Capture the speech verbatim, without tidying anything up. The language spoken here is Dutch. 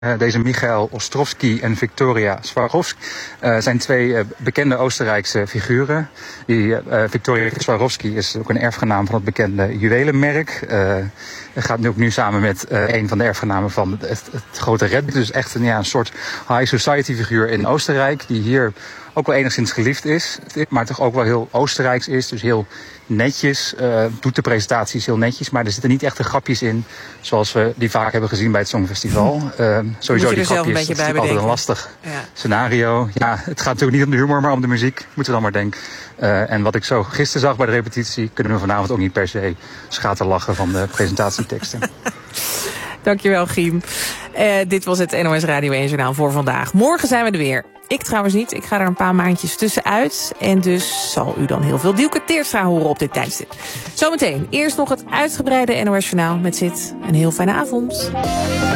Uh, deze Michael Ostrovsky en Victoria Swarovski uh, zijn twee uh, bekende Oostenrijkse figuren. Die, uh, Victoria Swarovski is ook een erfgenaam van het bekende juwelenmerk. Uh, gaat nu ook nu samen met uh, een van de erfgenamen van het, het, het grote Red. Dus echt een, ja, een soort high society figuur in Oostenrijk. Die hier ook wel enigszins geliefd is. Maar toch ook wel heel Oostenrijks is. Dus heel netjes. Uh, doet de presentaties heel netjes. Maar er zitten niet echt de grapjes in. Zoals we die vaak hebben gezien bij het Songfestival. Uh, sowieso die grapjes. Dat is natuurlijk altijd een lastig ja. scenario. Ja, het gaat natuurlijk niet om de humor, maar om de muziek. Moeten we dan maar denken. Uh, en wat ik zo gisteren zag bij de repetitie, kunnen we vanavond ook niet per se schaterlachen van de presentatieteksten. Dankjewel, Giem. Uh, dit was het N O S Radio één Journaal voor vandaag. Morgen zijn we er weer. Ik trouwens niet. Ik ga er een paar maandjes tussenuit. En dus zal u dan heel veel Dielke Teertstra horen op dit tijdstip. Zometeen eerst nog het uitgebreide N O S Journaal met Zit. Een heel fijne avond.